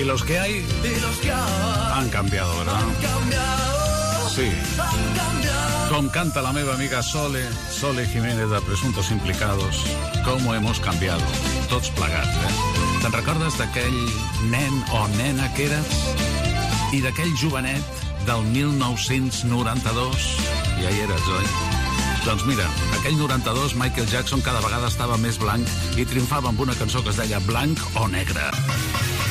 Y los que hay han cambiado, ¿verdad? Sí. Com canta la meva amiga Sole Jiménez de Presuntos Implicados, com hemos cambiado, tots plegats, Te'n recordes d'aquell nen o nena que eres? I d'aquell jovenet del 1992? Ja hi eres, oi? Doncs mira, aquell 92 Michael Jackson cada vegada estava més blanc i triomfava amb una cançó que es deia Blanc o Negre.